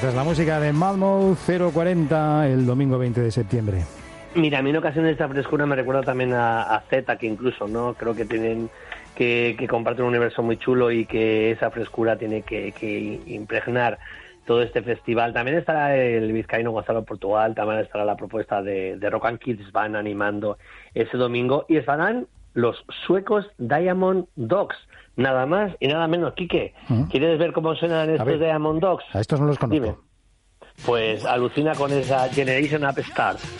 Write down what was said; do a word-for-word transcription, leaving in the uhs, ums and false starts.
Esta es la música de Malmö cero cuarenta el domingo veinte de septiembre. Mira, a mí en ocasiones esta frescura me recuerda también a, a Z, que incluso, ¿no? Creo que tienen que, que comparten un universo muy chulo y que esa frescura tiene que, que impregnar todo este festival. También estará el vizcaíno Gonzalo Portugal, también estará la propuesta de, de Rock and Kids, van animando ese domingo, y estarán los suecos Diamond Dogs, nada más y nada menos. Quique, ¿Mm? ¿Quieres ver cómo suenan estos ver, Diamond Dogs? A estos no los conozco. Dime. Pues alucina con esa Generation Up Stars.